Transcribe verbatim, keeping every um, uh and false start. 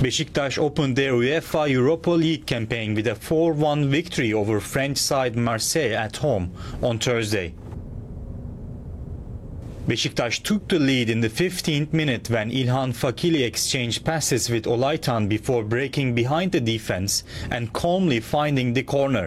Beşiktaş opened their UEFA Europa League campaign with a four one victory over French side Marseille at home on Thursday. Beşiktaş took the lead in the fifteenth minute when İlhan Fakili exchanged passes with Olaytan before breaking behind the defense and calmly finding the corner.